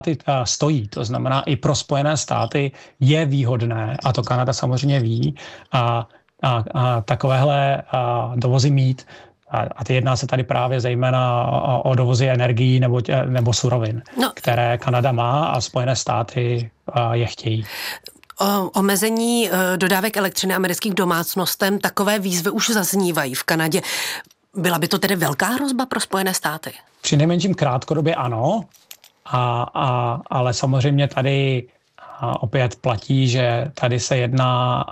stojí. To znamená, i pro Spojené státy je výhodné, a to Kanada samozřejmě ví, a takovéhle dovozy mít. A jedná se tady právě zejména o dovozy energií nebo surovin, které Kanada má a Spojené státy je chtějí. O omezení dodávek elektřiny americkým domácnostem takové výzvy už zaznívají v Kanadě. Byla by to tedy velká hrozba pro Spojené státy? Přinejmenším krátkodobě ano, ale samozřejmě tady opět platí, že tady se jedná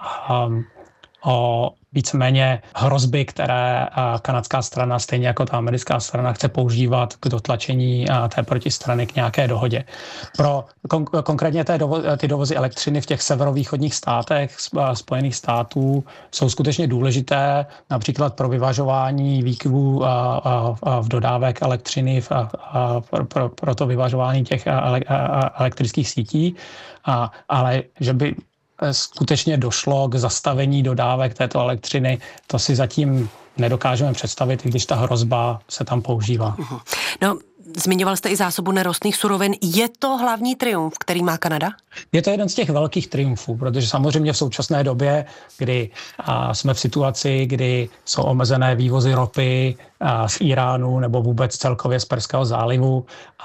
o víceméně hrozby, které kanadská strana, stejně jako ta americká strana, chce používat k dotlačení té protistrany k nějaké dohodě. Pro konkrétně ty dovozy elektřiny v těch severovýchodních státech Spojených států jsou skutečně důležité, například pro vyvažování výkyvů v dodávek elektřiny, pro to vyvažování těch elektrických sítí, ale že by skutečně došlo k zastavení dodávek této elektřiny, to si zatím nedokážeme představit, když ta hrozba se tam používá. No, zmiňoval jste i zásobu nerostných surovin. Je to hlavní triumf, který má Kanada? Je to jeden z těch velkých triumfů, protože samozřejmě v současné době, kdy jsme v situaci, kdy jsou omezené vývozy ropy z Iránu nebo vůbec celkově z Perského zálivu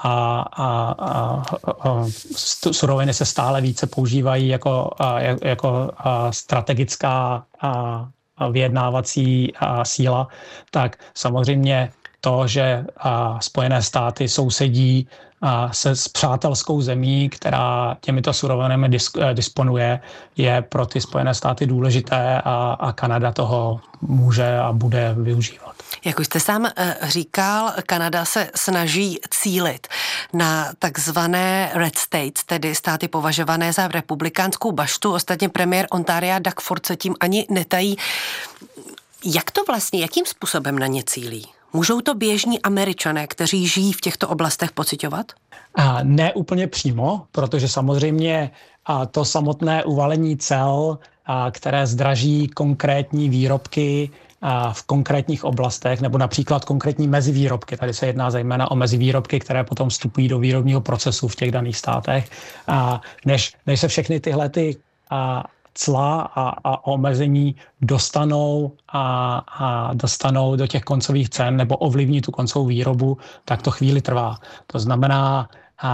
a suroviny se stále více používají jako strategická vyjednávací síla, tak samozřejmě to, že Spojené státy sousedí se s přátelskou zemí, která těmito surovinami disponuje, je pro ty Spojené státy důležité a Kanada toho může a bude využívat. Jak už jste sám říkal, Kanada se snaží cílit na takzvané red states, tedy státy považované za republikánskou baštu. Ostatně premiér Ontaria Doug Ford se tím ani netají. Jak to vlastně, jakým způsobem na ně cílí? Můžou to běžní Američané, kteří žijí v těchto oblastech, pociťovat? Ne úplně přímo, protože samozřejmě to samotné uvalení cel, které zdraží konkrétní výrobky v konkrétních oblastech, nebo například konkrétní mezivýrobky. Tady se jedná zejména o mezivýrobky, které potom vstupují do výrobního procesu v těch daných státech. Než se všechny tyhle cla a omezení dostanou do těch koncových cen nebo ovlivní tu koncovou výrobu, tak to chvíli trvá. To znamená,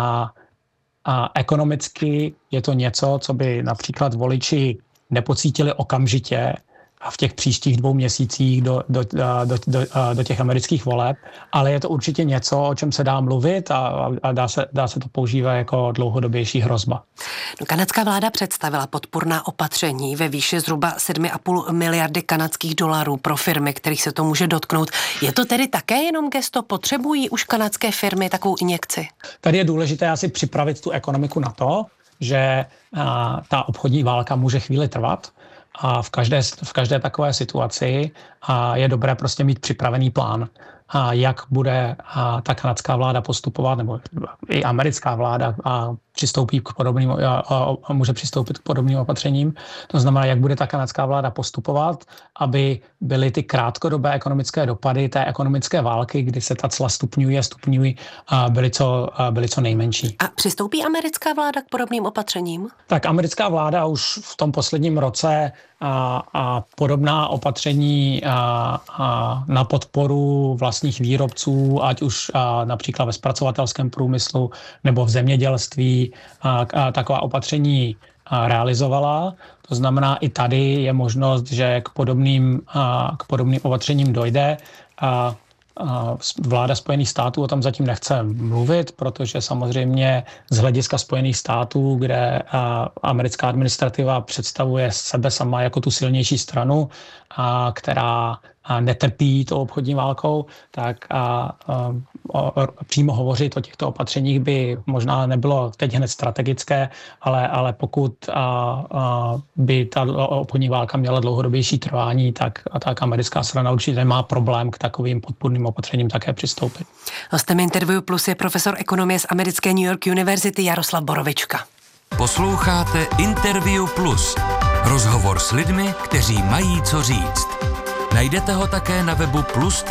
ekonomicky je to něco, co by například voliči nepocítili okamžitě a v těch příštích 2 měsících do těch amerických voleb, ale je to určitě něco, o čem se dá mluvit a dá se to používat jako dlouhodobější hrozba. No, kanadská vláda představila podpůrná opatření ve výši zhruba 7,5 miliardy kanadských dolarů pro firmy, kterých se to může dotknout. Je to tedy také jenom gesto? Potřebují už kanadské firmy takovou injekci? Tady je důležité asi připravit tu ekonomiku na to, že ta obchodní válka může chvíli trvat. A v každé takové situaci je dobré prostě mít připravený plán, jak bude ta kanadská vláda postupovat, nebo i americká vláda může přistoupit k podobným opatřením. To znamená, jak bude ta kanadská vláda postupovat, aby byly ty krátkodobé ekonomické dopady té ekonomické války, kdy se ta cla stupňují, byly co nejmenší. A přistoupí americká vláda k podobným opatřením? Tak americká vláda už v tom posledním roce a podobná opatření na podporu vlastních výrobců, ať už například ve zpracovatelském průmyslu nebo v zemědělství, taková opatření realizovala. To znamená, i tady je možnost, že k podobným opatřením dojde. Vláda Spojených států o tom zatím nechce mluvit, protože samozřejmě z hlediska Spojených států, kde americká administrativa představuje sebe sama jako tu silnější stranu, která netrpí tou obchodní válkou, tak přímo hovořit o těchto opatřeních by možná nebylo teď hned strategické, ale pokud by ta obchodní válka měla dlouhodobější trvání, tak americká strana určitě nemá problém k takovým podpůrným opatřením také přistoupit. Hostem Interview Plus je profesor ekonomie z americké New York University Jaroslav Borovička. Posloucháte Interview Plus. Rozhovor s lidmi, kteří mají co říct. Najdete ho také na webu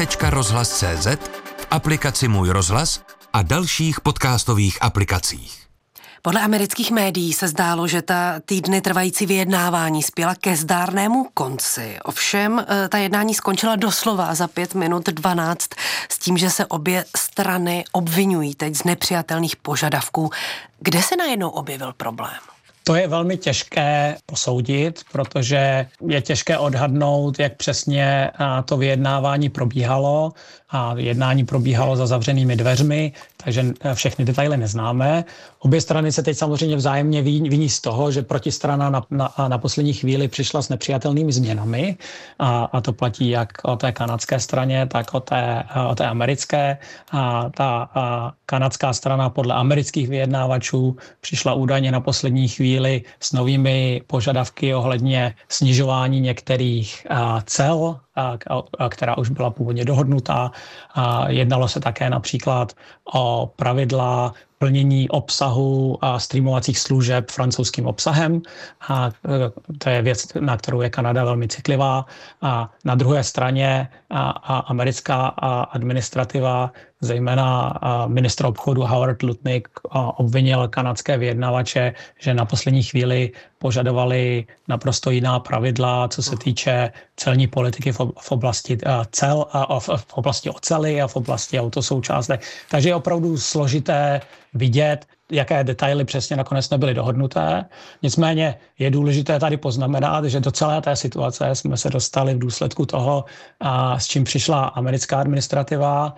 plus.rozhlas.cz, v aplikaci Můj rozhlas a dalších podcastových aplikacích. Podle amerických médií se zdálo, že ta týdny trvající vyjednávání spěla ke zdárnému konci. Ovšem, ta jednání skončila doslova za 5 minut 12 s tím, že se obě strany obvinují teď z nepřijatelných požadavků. Kde se najednou objevil problém? To je velmi těžké posoudit, protože je těžké odhadnout, jak přesně to vyjednávání probíhalo. A jednání probíhalo za zavřenými dveřmi, takže všechny detaily neznáme. Obě strany se teď samozřejmě vzájemně viní z toho, že protistrana na poslední chvíli přišla s nepřijatelnými změnami. A to platí jak o té kanadské straně, tak o té americké. A ta kanadská strana podle amerických vyjednávačů přišla údajně na poslední chvíli s novými požadavky ohledně snižování některých cel, která už byla původně dohodnutá. Jednalo se také například o pravidla plnění obsahu a streamovacích služeb francouzským obsahem. A to je věc, na kterou je Kanada velmi citlivá. A na druhé straně americká administrativa, zejména ministr obchodu Howard Lutnick, obvinil kanadské vyjednavače, že na poslední chvíli požadovali naprosto jiná pravidla, co se týče celní politiky v oblasti cel a v oblasti oceli a v oblasti autosoučástek. Takže je opravdu složité vidět, jaké detaily přesně nakonec nebyly dohodnuté. Nicméně je důležité tady poznamenat, že do celé té situace jsme se dostali v důsledku toho, s čím přišla americká administrativa.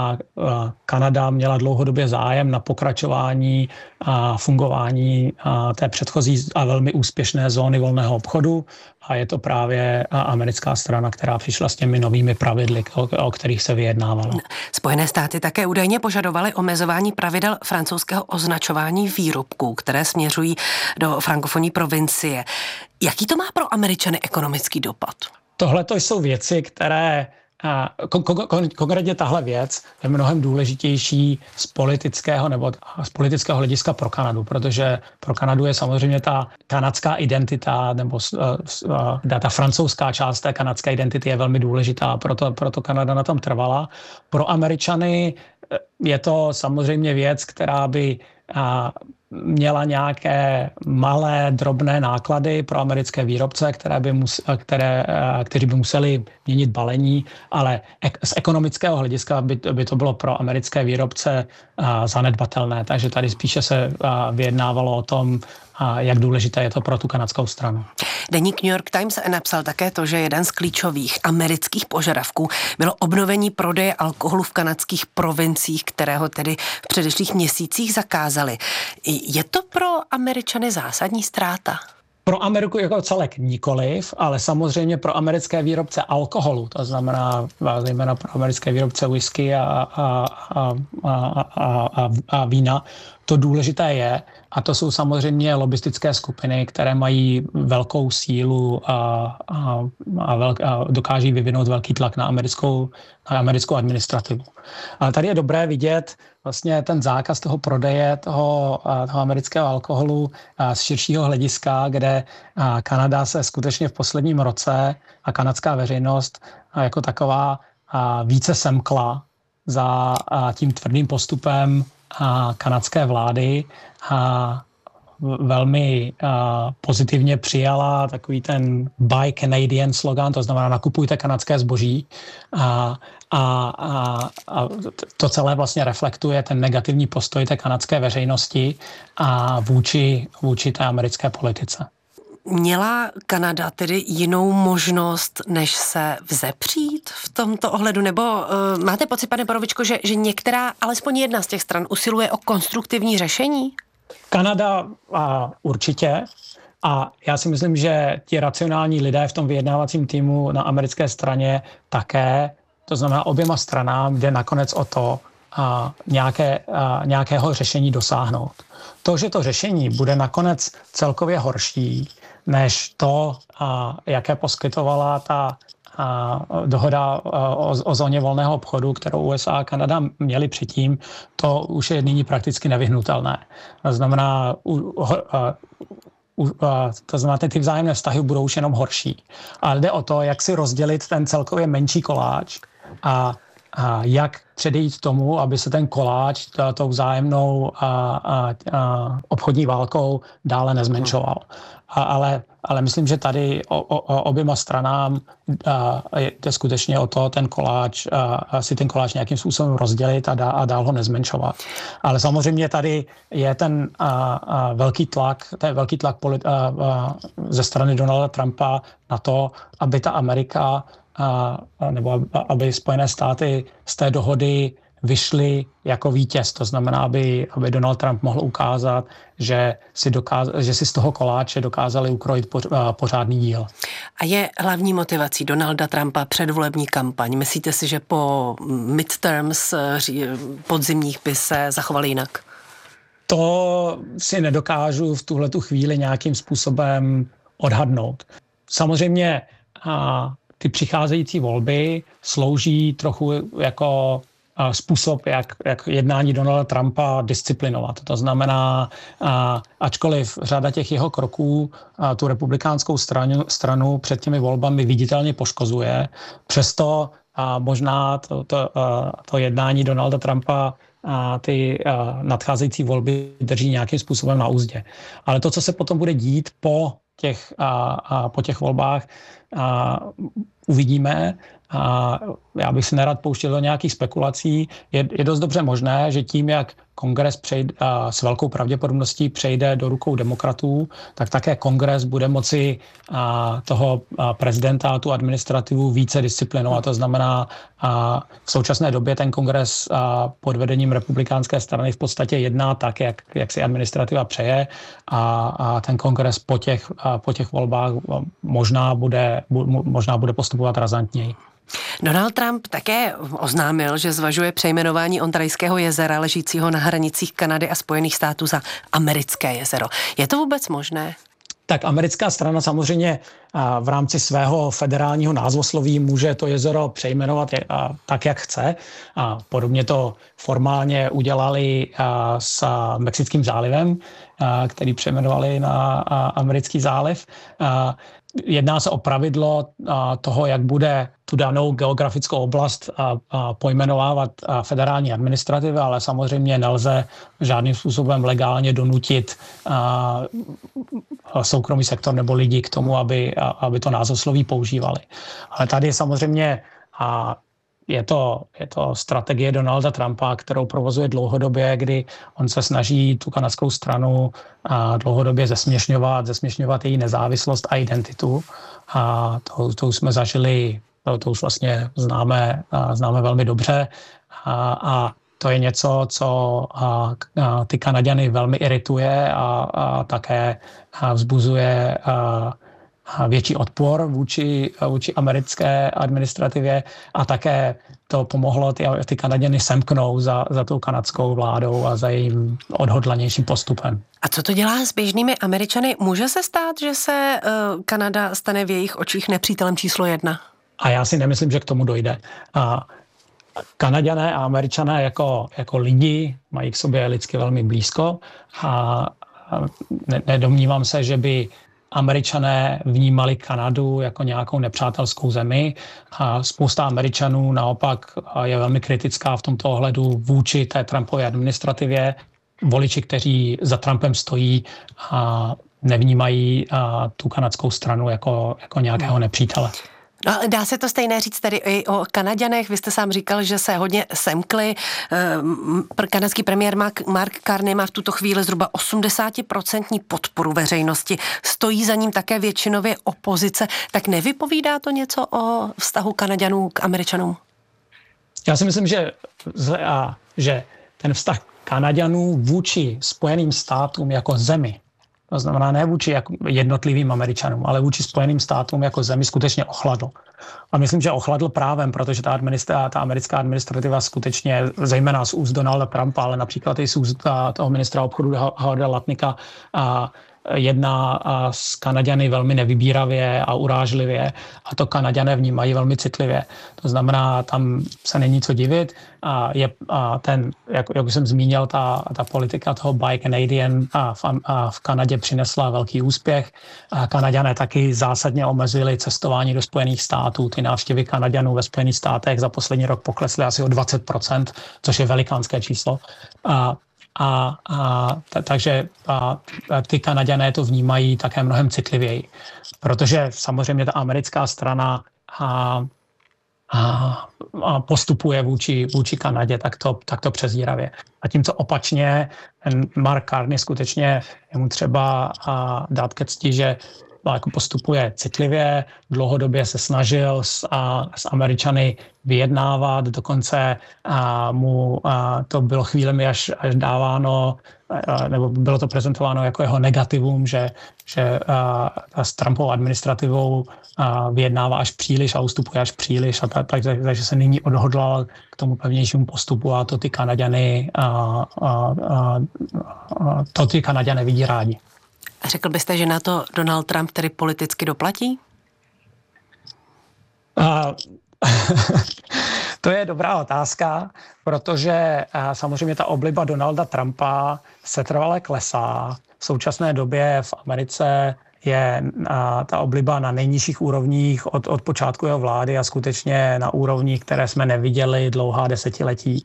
Kanada měla dlouhodobě zájem na pokračování a fungování té předchozí a velmi úspěšné zóny volného obchodu. A je to právě americká strana, která přišla s těmi novými pravidly, o kterých se vyjednávalo. Spojené státy také údajně požadovaly omezování pravidel francouzského označování výrobků, které směřují do frankofonní provincie. Jaký to má pro Američany ekonomický dopad? Tohle to jsou věci, které konkrétně tahle věc je mnohem důležitější z politického nebo z politického hlediska pro Kanadu, protože pro Kanadu je samozřejmě ta kanadská identita nebo ta francouzská část té kanadské identity je velmi důležitá, proto Kanada na tom trvala. Pro Američany je to samozřejmě věc, která by měla nějaké malé, drobné náklady pro americké výrobce, kteří by museli měnit balení, ale z ekonomického hlediska by to bylo pro americké výrobce zanedbatelné. Takže tady spíše se vyjednávalo o tom, jak důležité je to pro tu kanadskou stranu. Deník New York Times napsal také to, že jeden z klíčových amerických požadavků bylo obnovení prodeje alkoholu v kanadských provinciích, kterého tedy v předešlých měsících zakázali. Je to pro Američany zásadní ztráta? Pro Ameriku jako celek nikoliv, ale samozřejmě pro americké výrobce alkoholu, to znamená zejména pro americké výrobce whisky a vína, to důležité je, a to jsou samozřejmě lobistické skupiny, které mají velkou sílu a dokáží vyvinout velký tlak na americkou administrativu. Ale tady je dobré vidět vlastně ten zákaz toho prodeje, toho amerického alkoholu z širšího hlediska, kde Kanada se skutečně v posledním roce a kanadská veřejnost jako taková více semkla za tím tvrdým postupem kanadské vlády a velmi pozitivně přijala takový ten Buy Canadian slogan, to znamená nakupujte kanadské zboží a to celé vlastně reflektuje ten negativní postoj té kanadské veřejnosti a vůči té americké politice. Měla Kanada tedy jinou možnost, než se vzepřít v tomto ohledu? Nebo máte pocit, pane Borovičko, že některá, alespoň jedna z těch stran usiluje o konstruktivní řešení? Kanada určitě. A já si myslím, že ti racionální lidé v tom vyjednávacím týmu na americké straně také, to znamená oběma stranám, jde nakonec o to nějakého řešení dosáhnout. To, že to řešení bude nakonec celkově horší, než to, jaké poskytovala ta dohoda o zóně volného obchodu, kterou USA a Kanada měli předtím, to už je nyní prakticky nevyhnutelné. To znamená, ty vzájemné vztahy budou už jenom horší. Ale jde o to, jak si rozdělit ten celkově menší koláč a jak předejít tomu, aby se ten koláč tou vzájemnou obchodní válkou dále nezmenšoval. Ale myslím, že tady oběma stranám jde skutečně o to ten koláč nějakým způsobem rozdělit a dál ho nezmenšovat. Ale samozřejmě tady je ten velký tlak ze strany Donalda Trumpa na to, aby ta Amerika nebo aby Spojené státy z té dohody vyšly jako vítěz. To znamená, aby Donald Trump mohl ukázat, že si z toho koláče dokázali ukrojit pořádný díl. A je hlavní motivací Donalda Trumpa předvolební kampaň? Myslíte si, že po midterms podzimních by se zachovali jinak? To si nedokážu v tuhletu chvíli nějakým způsobem odhadnout. Samozřejmě ty přicházející volby slouží trochu jako způsob, jak jednání Donalda Trumpa disciplinovat. To znamená, ačkoliv řada těch jeho kroků tu republikánskou stranu před těmi volbami viditelně poškozuje, přesto možná to jednání Donalda Trumpa ty nadcházející volby drží nějakým způsobem na uzdě. Ale to, co se potom bude dít po těch volbách, uvidíme. Já bych se nerad pouštěl do nějakých spekulací. Je dost dobře možné, že tím, jak kongres s velkou pravděpodobností přejde do rukou demokratů, tak také kongres bude moci toho prezidenta a tu administrativu více disciplinovat. To znamená, v současné době ten kongres pod vedením republikánské strany v podstatě jedná tak, jak si administrativa přeje, a ten kongres po těch volbách možná bude postupovat razantněji. Donald Trump také oznámil, že zvažuje přejmenování Ontarijského jezera ležícího na hranicích Kanady a Spojených států za Americké jezero. Je to vůbec možné? Tak americká strana samozřejmě v rámci svého federálního názvosloví může to jezero přejmenovat tak, jak chce. Podobně to formálně udělali s Mexickým zálivem, který přejmenovali na Americký záliv. Jedná se o pravidlo toho, jak bude tu danou geografickou oblast pojmenovávat federální administrativa, ale samozřejmě nelze žádným způsobem legálně donutit soukromý sektor nebo lidi k tomu, aby to názvosloví používali. Ale tady samozřejmě je to strategie Donalda Trumpa, kterou provozuje dlouhodobě, kdy on se snaží tu kanadskou stranu dlouhodobě zesměšňovat její nezávislost a identitu. A to už jsme zažili, to už vlastně známe velmi dobře. A to je něco, co ty Kanaďany velmi irituje a také vzbuzuje větší odpor vůči americké administrativě, a také to pomohlo ty Kanaděny semknout za tou kanadskou vládou a za jejím odhodlanějším postupem. A co to dělá s běžnými Američany? Může se stát, že se Kanada stane v jejich očích nepřítelem číslo 1? A já si nemyslím, že k tomu dojde. Kanaďané a Američané jako lidi mají k sobě lidsky velmi blízko a nedomnívám se, že by Američané vnímali Kanadu jako nějakou nepřátelskou zemi, a spousta Američanů naopak je velmi kritická v tomto ohledu vůči té Trumpově administrativě. Voliči, kteří za Trumpem stojí, nevnímají tu kanadskou stranu jako nějakého nepřítele. No, dá se to stejné říct tady i o Kanaďanech. Vy jste sám říkal, že se hodně semkli. Kanadský premiér Mark Carney má v tuto chvíli zhruba 80% podporu veřejnosti. Stojí za ním také většinově opozice. Tak nevypovídá to něco o vztahu Kanaďanů k Američanům? Já si myslím, že ten vztah Kanaďanů vůči Spojeným státům jako zemi, to znamená ne vůči jednotlivým Američanům, ale vůči Spojeným státům jako zemi skutečně ochladl. A myslím, že ochladl právem, protože ta americká administrativa skutečně, zejména z úst Donalda Trumpa, ale například i z úst toho ministra obchodu Howarda Lutnicka, jedná s Kanaďany velmi nevybíravě a urážlivě a to Kanaďané vnímají velmi citlivě. To znamená, tam se není co divit a jak už jsem zmínil, ta politika toho Buy Canadian v Kanadě přinesla velký úspěch. Kanaďané taky zásadně omezili cestování do Spojených států. Ty návštěvy Kanaďanů ve Spojených státech za poslední rok poklesly asi o 20%, což je velikánské číslo. Takže ty Kanaďané to vnímají také mnohem citlivěji, protože samozřejmě ta americká strana postupuje vůči Kanadě takto přezíravě. A tím, co opačně, Mark Carney skutečně je mu třeba dát ke cti, že jako postupuje citlivě, dlouhodobě se snažil s Američany vyjednávat, dokonce mu to bylo chvílemi až dáváno, nebo bylo to prezentováno jako jeho negativum, že s Trumpovou administrativou vyjednává až příliš a ustupuje až příliš, takže se nyní odhodlal k tomu pevnějšímu postupu a to ty Kanaďané vidí rádi. Řekl byste, že na to Donald Trump tedy politicky doplatí? To je dobrá otázka, protože samozřejmě ta obliba Donalda Trumpa setrvale klesá. V současné době v Americe je ta obliba na nejnižších úrovních od počátku jeho vlády a skutečně na úrovních, které jsme neviděli dlouhá desetiletí.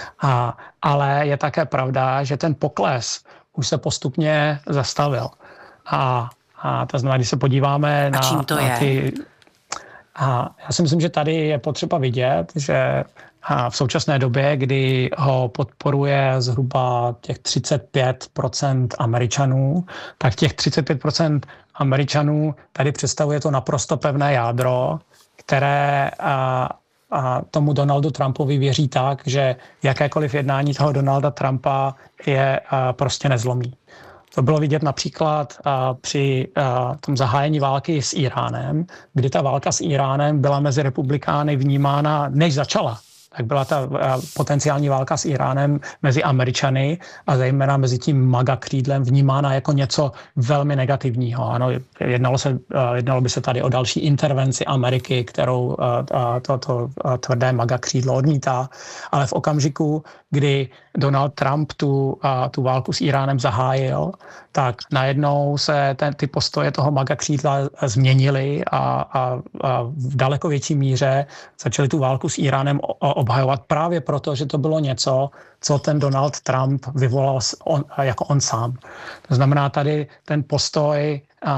Ale je také pravda, že ten pokles už se postupně zastavil. A to znamená, když se podíváme na ty... já si myslím, že tady je potřeba vidět, že v současné době, kdy ho podporuje zhruba těch 35% Američanů, tak těch 35% Američanů tady představuje to naprosto pevné jádro, které tomu Donaldu Trumpovi věří tak, že jakékoliv jednání toho Donalda Trumpa je prostě nezlomí. To bylo vidět například při tom zahájení války s Íránem, kdy ta válka s Íránem byla mezi republikány vnímána, než začala. Tak byla ta potenciální válka s Íránem mezi Američany a zejména mezi tím MAGA křídlem vnímána jako něco velmi negativního. Ano, jednalo by se tady o další intervenci Ameriky, kterou to tvrdé MAGA křídlo odmítá, ale v okamžiku, kdy Donald Trump tu válku s Íránem zahájil, tak najednou se ty postoje toho MAGA křídla změnily a v daleko větší míře začali tu válku s Íránem obhajovat právě proto, že to bylo něco, co ten Donald Trump vyvolal jako on sám. To znamená, tady ten postoj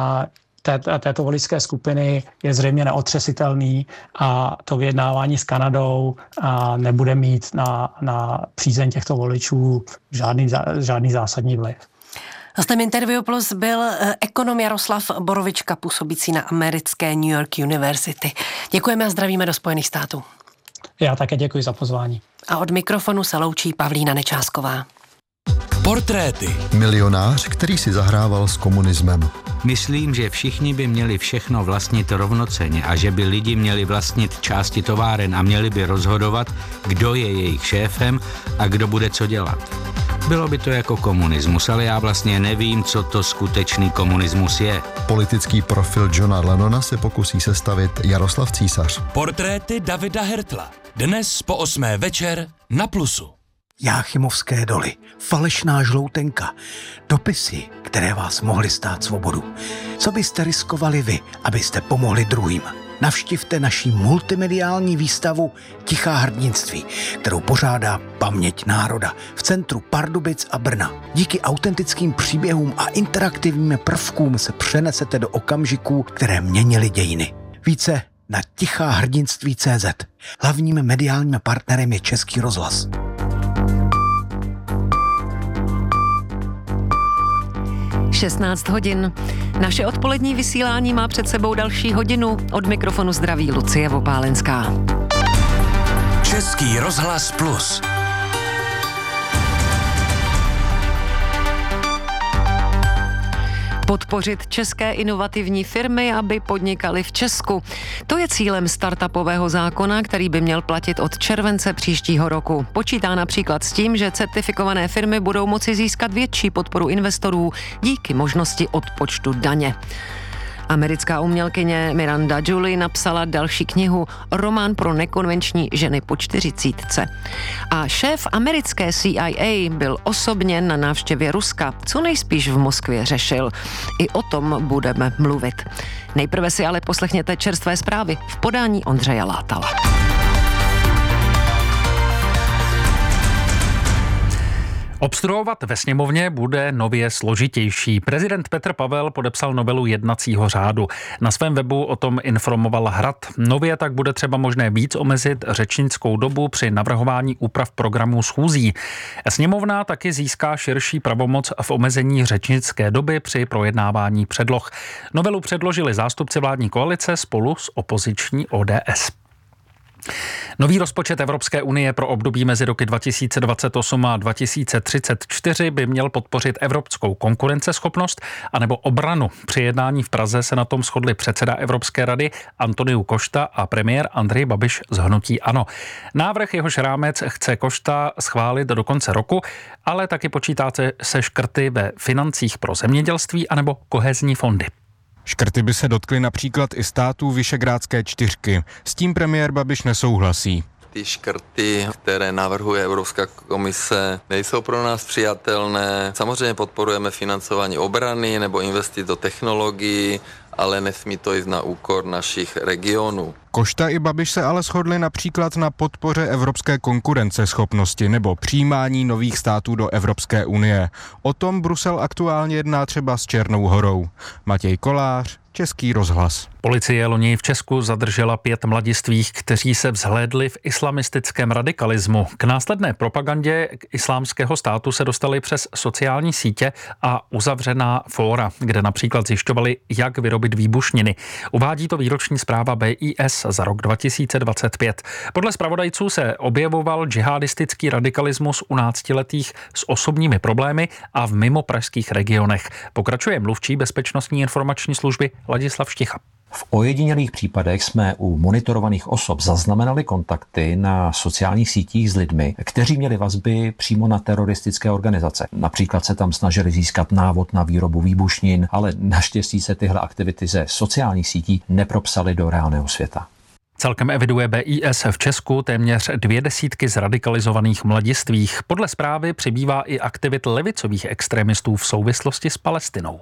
této voličské skupiny je zřejmě neotřesitelný a to vyjednávání s Kanadou nebude mít na přízeň těchto voličů žádný zásadní vliv. Hostem Interview Plus byl ekonom Jaroslav Borovička, působící na americké New York University. Děkujeme a zdravíme do Spojených států. Já také děkuji za pozvání. A od mikrofonu se loučí Pavlína Nečásková. Portréty. Milionář, který si zahrával s komunismem. Myslím, že všichni by měli všechno vlastnit rovnocenně a že by lidi měli vlastnit části továren a měli by rozhodovat, kdo je jejich šéfem a kdo bude co dělat. Bylo by to jako komunismus, ale já vlastně nevím, co to skutečný komunismus je. Politický profil Johna Lennona se pokusí sestavit Jaroslav Císař. Portréty Davida Hertla. Dnes po 8. večer na Plusu. Jáchymovské doly, falešná žloutenka, dopisy, které vás mohly stát svobodu. Co byste riskovali vy, abyste pomohli druhým? Navštivte naši multimediální výstavu Tichá hrdinství, kterou pořádá Paměť národa v centru Pardubic a Brna. Díky autentickým příběhům a interaktivním prvkům se přenesete do okamžiků, které měnily dějiny. Více na ticháhrdinství.cz. Hlavním mediálním partnerem je Český rozhlas. Šestnáct hodin. Naše odpolední vysílání má před sebou další hodinu. Od mikrofonu zdraví Lucie Vopálenská. Český rozhlas Plus. Podpořit české inovativní firmy, aby podnikaly v Česku. To je cílem startupového zákona, který by měl platit od července příštího roku. Počítá například s tím, že certifikované firmy budou moci získat větší podporu investorů díky možnosti odpočtu daně. Americká umělkyně Miranda Julie napsala další knihu, román pro nekonvenční ženy po 40. A šéf americké CIA byl osobně na návštěvě Ruska, co nejspíš v Moskvě řešil. I o tom budeme mluvit. Nejprve si ale poslechněte čerstvé zprávy v podání Ondřeje Látala. Obstruovat ve sněmovně bude nově složitější. Prezident Petr Pavel podepsal novelu jednacího řádu. Na svém webu o tom informoval Hrad. Nově tak bude třeba možné víc omezit řečnickou dobu při navrhování úprav programů schůzí. Sněmovna taky získá širší pravomoc v omezení řečnické doby při projednávání předloh. Novelu předložili zástupci vládní koalice spolu s opoziční ODS. Nový rozpočet Evropské unie pro období mezi roky 2028 a 2034 by měl podpořit evropskou konkurenceschopnost anebo obranu. Při jednání v Praze se na tom shodli předseda Evropské rady Antoniu Košta a premiér Andrej Babiš z hnutí ANO. Návrh, jehož rámec chce Košta schválit do konce roku, ale taky počítáte se škrty ve financích pro zemědělství anebo kohezní fondy. Škrty by se dotkly například i států Visegrádské čtyřky. S tím premiér Babiš nesouhlasí. Ty škrty, které navrhuje Evropská komise, nejsou pro nás přijatelné. Samozřejmě podporujeme financování obrany nebo investic do technologií, ale nesmí to jít na úkor našich regionů. Košta i Babiš se ale shodli například na podpoře evropské konkurenceschopnosti nebo přijímání nových států do Evropské unie. O tom Brusel aktuálně jedná třeba s Černou Horou. Matěj Kolář, Český rozhlas. Policie loni v Česku zadržela 5 mladistvých, kteří se vzhlédli v islamistickém radikalismu. K následné propagandě islámského státu se dostali přes sociální sítě a uzavřená fóra, kde například zjišťovali, jak vyrobit výbušniny. Uvádí to výroční zpráva BIS za rok 2025. Podle zpravodajců se objevoval džihadistický radikalismus u 12letých s osobními problémy a v mimopražských regionech. Pokračuje mluvčí Bezpečnostní informační služby Ladislav Šticha. V ojedinělých případech jsme u monitorovaných osob zaznamenali kontakty na sociálních sítích s lidmi, kteří měli vazby přímo na teroristické organizace. Například se tam snažili získat návod na výrobu výbušnin, ale naštěstí se tyhle aktivity ze sociálních sítí nepropsaly do reálného světa. Celkem eviduje BIS v Česku téměř 200 zradikalizovaných mladistvých. Podle zprávy přibývá i aktivit levicových extremistů v souvislosti s Palestinou.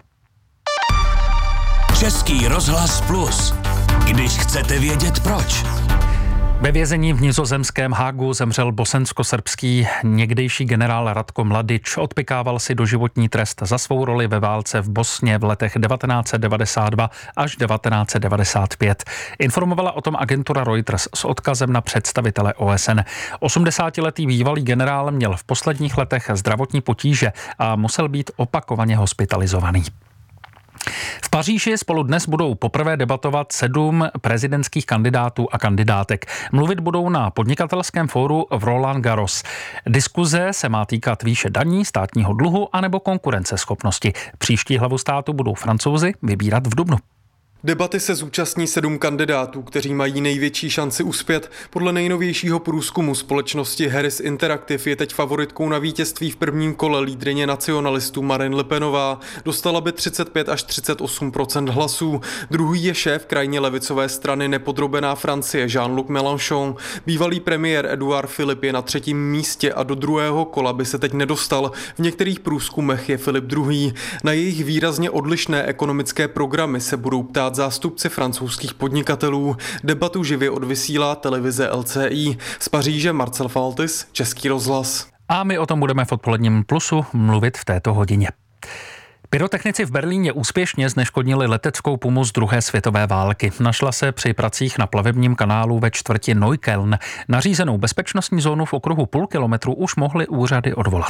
Český rozhlas Plus. Když chcete vědět proč. Ve vězení v nizozemském Hágu zemřel bosensko-srbský někdejší generál Ratko Mladič. Odpykával si doživotní trest za svou roli ve válce v Bosně v letech 1992 až 1995. Informovala o tom agentura Reuters s odkazem na představitele OSN. 80letý bývalý generál měl v posledních letech zdravotní potíže a musel být opakovaně hospitalizovaný. V Paříži spolu dnes budou poprvé debatovat 7 prezidentských kandidátů a kandidátek. Mluvit budou na podnikatelském fóru v Roland Garros. Diskuze se má týkat výše daní, státního dluhu anebo konkurenceschopnosti. Příští hlavu státu budou Francouzi vybírat v dubnu. Debaty se zúčastní 7 kandidátů, kteří mají největší šanci uspět. Podle nejnovějšího průzkumu společnosti Harris Interactive je teď favoritkou na vítězství v prvním kole lídryně nacionalistů Marine Le Penová. Dostala by 35 až 38% hlasů. Druhý je šéf krajně levicové strany nepodrobená Francie Jean-Luc Mélenchon. Bývalý premiér Edouard Philippe je na 3. místě a do druhého kola by se teď nedostal. V některých průzkumech je Filip druhý. Na jejich výrazně odlišné ekonomické programy se budou ptát zástupci francouzských podnikatelů. Debatu živě odvysílá televize LCI. Z Paříže Marcel Faltis, Český rozhlas. A my o tom budeme v odpoledním Plusu mluvit v této hodině. Pyrotechnici v Berlíně úspěšně zneškodnili leteckou pumu z druhé světové války. Našla se při pracích na plavebním kanálu ve čtvrti Neukölln. Nařízenou bezpečnostní zónu v okruhu půl kilometru už mohly úřady odvolat.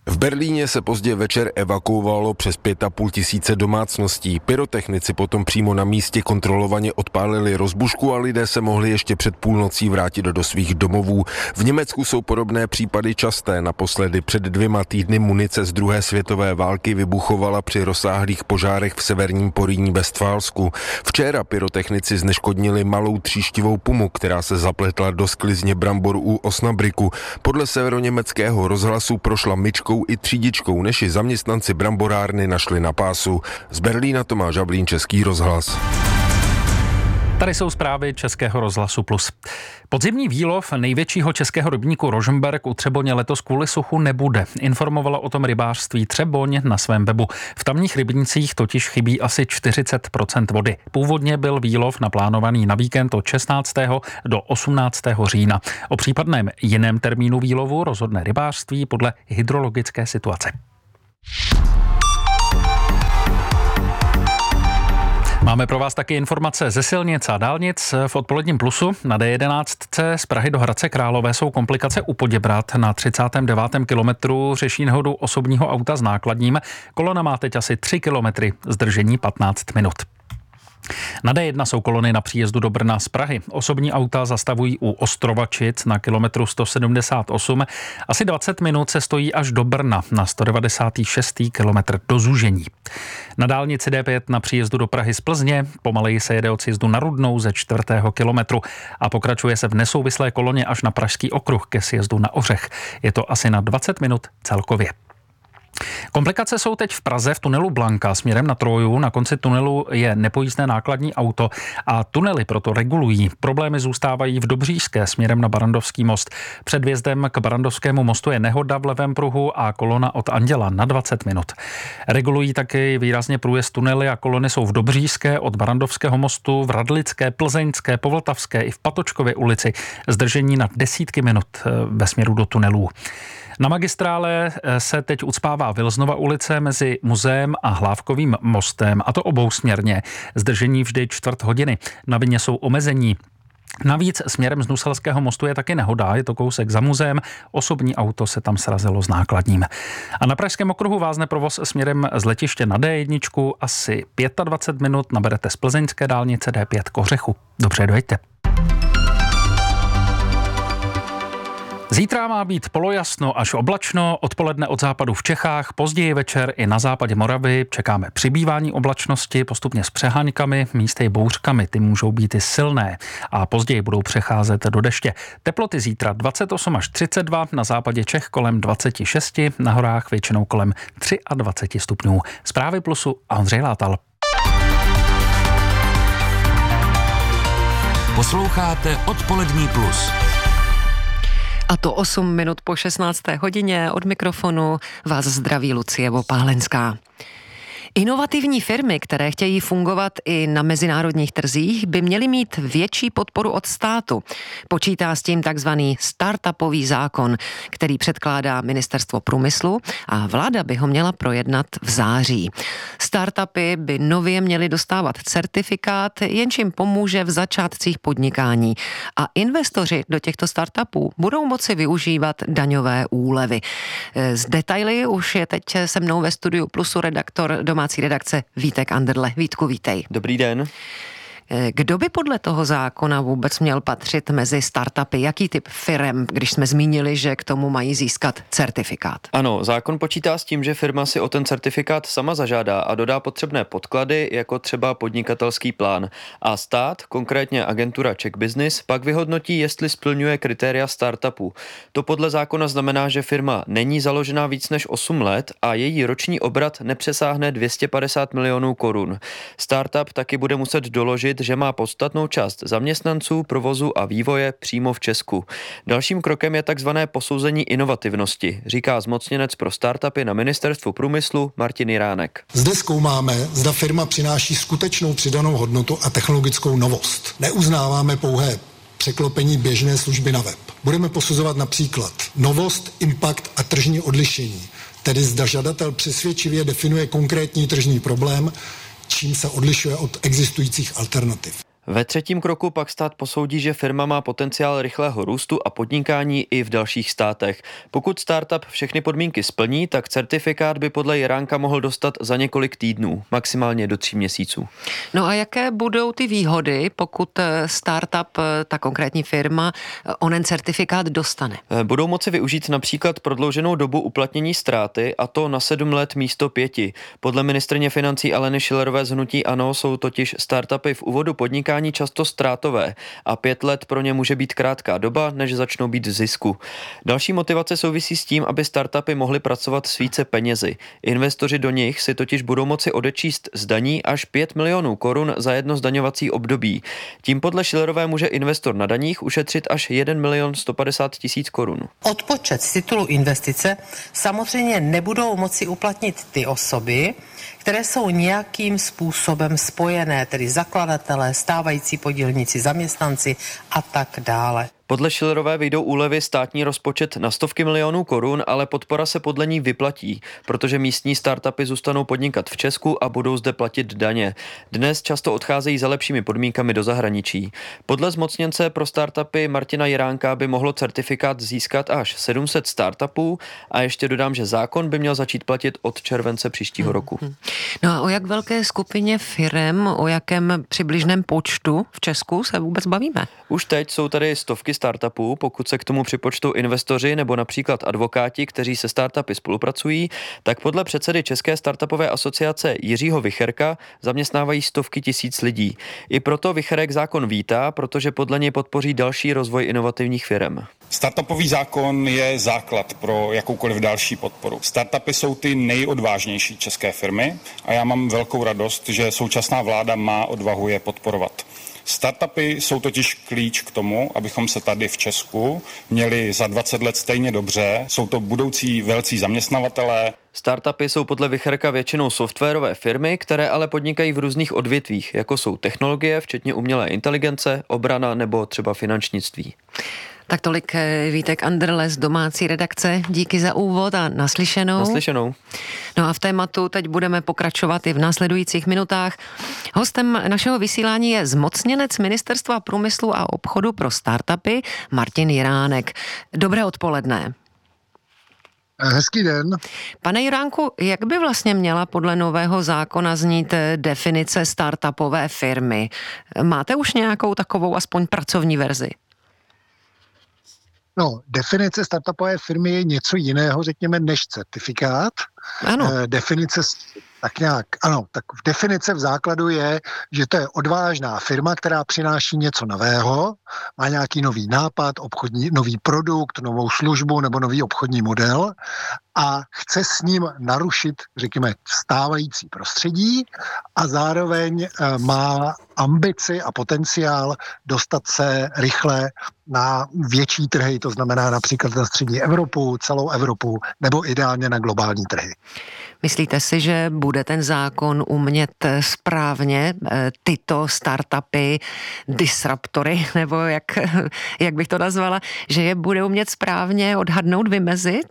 V Berlíně se pozdě večer evakuovalo přes 5,5 tisíce domácností. Pyrotechnici potom přímo na místě kontrolovaně odpálili rozbušku a lidé se mohli ještě před půlnocí vrátit do svých domovů. V Německu jsou podobné případy časté. Naposledy před 2 týdny munice z druhé světové války vybuchovala při rozsáhlých požárech v severním Porýní Vestfálsku. Včera pyrotechnici zneškodnili malou tříštivou pumu, která se zapletla do sklizně brambor u Osnabriku. Podle severoněmeckého rozhlasu prošla myčkou i třídičkou, než ji zaměstnanci bramborárny našli na pásu. Z Berlína Tomáš Havlín, Český rozhlas. Tady jsou zprávy Českého rozhlasu Plus. Podzimní výlov největšího českého rybníku Rožmberk u Třeboně letos kvůli suchu nebude. Informovalo o tom rybářství Třeboň na svém webu. V tamních rybnících totiž chybí asi 40% vody. Původně byl výlov naplánovaný na víkend od 16. do 18. října. O případném jiném termínu výlovu rozhodne rybářství podle hydrologické situace. Máme pro vás taky informace ze silnic a dálnic v odpoledním Plusu. Na D11 z Prahy do Hradce Králové jsou komplikace u Poděbrad. Na 39. kilometru řeší nehodu osobního auta s nákladním. Kolona má teď asi 3 kilometry, zdržení 15 minut. Na D1 jsou kolony na příjezdu do Brna z Prahy. Osobní auta zastavují u Ostrovačic na kilometru 178. Asi 20 minut se stojí až do Brna na 196. kilometr do Zúžení. Na dálnici D5 na příjezdu do Prahy z Plzně pomaleji se jede od sjezdu na Rudnou ze 4. kilometru a pokračuje se v nesouvislé koloně až na Pražský okruh ke sjezdu na Ořech. Je to asi na 20 minut celkově. Komplikace jsou teď v Praze v tunelu Blanka směrem na Troju. Na konci tunelu je nepojízdné nákladní auto a tunely proto regulují. Problémy zůstávají v Dobříšské směrem na Barandovský most. Před vjezdem k Barandovskému mostu je nehoda v levém pruhu a kolona od Anděla na 20 minut. Regulují taky výrazně průjezd tunely a kolony jsou v Dobříšské od Barandovského mostu, v Radlické, Plzeňské, Povltavské i v Patočkově ulici. Zdržení na desítky minut ve směru do tunelů. Na magistrále se teď ucpává Vilznova ulice mezi muzeem a Hlávkovým mostem, a to obousměrně. Zdržení vždy 1/4 hodiny. Na vině jsou omezení. Navíc směrem z Nuselského mostu je taky nehoda, je to kousek za muzeem, osobní auto se tam srazilo s nákladním. A na Pražském okruhu vázne provoz směrem z letiště na D1 asi 25 minut, naberete z plzeňské dálnice D5 k Ořechu. Dobře, dojďte. Zítra má být polojasno až oblačno, odpoledne od západu v Čechách, později večer i na západě Moravy čekáme přibývání oblačnosti, postupně s přeháňkami, místy i bouřkami, ty můžou být i silné a později budou přecházet do deště. Teploty zítra 28 až 32, na západě Čech kolem 26, na horách většinou kolem 23 stupňů. Zprávy Plusu a Ondřej Látal. Posloucháte Odpolední Plus. A to 8 minut po 16. hodině. Od mikrofonu vás zdraví Lucie Opálenská. Inovativní firmy, které chtějí fungovat i na mezinárodních trzích, by měly mít větší podporu od státu. Počítá s tím takzvaný startupový zákon, který předkládá Ministerstvo průmyslu a vláda by ho měla projednat v září. Startupy by nově měly dostávat certifikát, jenž jim pomůže v začátcích podnikání. A investoři do těchto startupů budou moci využívat daňové úlevy. Z detaily už je teď se mnou ve studiu Plusu redaktor domácí redakce Vítek Anderle. Vítku, vítej. Dobrý den. Kdo by podle toho zákona vůbec měl patřit mezi startupy? Jaký typ firem, když jsme zmínili, že k tomu mají získat certifikát? Ano, zákon počítá s tím, že firma si o ten certifikát sama zažádá a dodá potřebné podklady, jako třeba podnikatelský plán. A stát, konkrétně agentura Czech Business, pak vyhodnotí, jestli splňuje kritéria startupu. To podle zákona znamená, že firma není založená víc než 8 let a její roční obrat nepřesáhne 250 milionů korun. Startup taky bude muset doložit, že má podstatnou část zaměstnanců, provozu a vývoje přímo v Česku. Dalším krokem je takzvané posouzení inovativnosti, říká zmocněnec pro startupy na Ministerstvu průmyslu Martin Jiránek. Zde zkoumáme, zda firma přináší skutečnou přidanou hodnotu a technologickou novost. Neuznáváme pouhé překlopení běžné služby na web. Budeme posuzovat například novost, impact a tržní odlišení, tedy zda žadatel přesvědčivě definuje konkrétní tržní problém, čím se odlišuje od existujících alternativ. Ve třetím kroku pak stát posoudí, že firma má potenciál rychlého růstu a podnikání i v dalších státech. Pokud startup všechny podmínky splní, tak certifikát by podle Jiránka mohl dostat za několik týdnů, maximálně do 3 měsíců. No a jaké budou ty výhody, pokud startup, ta konkrétní firma, onen certifikát dostane? Budou moci využít například prodlouženou dobu uplatnění ztráty, a to na 7 let místo 5. Podle ministryně financí Aleny Schillerové z hnutí ANO jsou totiž startupy v úvodu podnikání často ztrátové a 5 let pro ně může být krátká doba, než začnou být v zisku. Další motivace souvisí s tím, aby startupy mohly pracovat s více penězi. Investoři do nich si totiž budou moci odečíst z daní až 5 milionů korun za jedno zdaňovací období. Tím podle Schillerové může investor na daních ušetřit až 1 150 000 korun. Odpočet z titulu investice samozřejmě nebudou moci uplatnit ty osoby, které jsou nějakým způsobem spojené, tedy zakladatelé, stávající podílníci, zaměstnanci a tak dále. Podle Schillerové vyjdou úlevy státní rozpočet na stovky milionů korun, ale podpora se podle ní vyplatí, protože místní startupy zůstanou podnikat v Česku a budou zde platit daně. Dnes často odcházejí za lepšími podmínkami do zahraničí. Podle zmocněnce pro startupy Martina Jiránka by mohlo certifikát získat až 700 startupů a ještě dodám, že zákon by měl začít platit od července příštího roku. No a o jak velké skupině firem, o jakém přibližném počtu v Česku se vůbec bavíme? Už teď jsou tady stovky startupů, pokud se k tomu připočtou investoři nebo například advokáti, kteří se startupy spolupracují, tak podle předsedy České startupové asociace Jiřího Vicherka zaměstnávají stovky tisíc lidí. I proto Vicherek zákon vítá, protože podle něj podpoří další rozvoj inovativních firem. Startupový zákon je základ pro jakoukoliv další podporu. Startupy jsou ty nejodvážnější české firmy a já mám velkou radost, že současná vláda má odvahu je podporovat. Startupy jsou totiž klíč k tomu, abychom se tady v Česku měli za 20 let stejně dobře. Jsou to budoucí velcí zaměstnavatelé. Startupy jsou podle Vicherka většinou softwarové firmy, které ale podnikají v různých odvětvích, jako jsou technologie, včetně umělé inteligence, obrana nebo třeba finančnictví. Tak tolik Vítek Anderle z domácí redakce. Díky za úvod a naslyšenou. Naslyšenou. No a v tématu teď budeme pokračovat i v následujících minutách. Hostem našeho vysílání je zmocněnec Ministerstva průmyslu a obchodu pro startupy Martin Jiránek. Dobré odpoledne. Hezký den. Pane Jiránku, jak by vlastně měla podle nového zákona znít definice startupové firmy? Máte už nějakou takovou aspoň pracovní verzi? No, definice startupové firmy je něco jiného, řekněme, než certifikát. Ano. Definice tak nějak, ano, tak definice v základu je, že to je odvážná firma, která přináší něco nového, má nějaký nový nápad, nový produkt, novou službu nebo nový obchodní model a chce s ním narušit, řekněme, stávající prostředí a zároveň má ambici a potenciál dostat se rychle na větší trhy, to znamená například na střední Evropu, celou Evropu nebo ideálně na globální trhy. Myslíte si, že bude ten zákon umět správně tyto startupy, disruptory, nebo jak bych to nazvala, že je bude umět správně odhadnout, vymezit?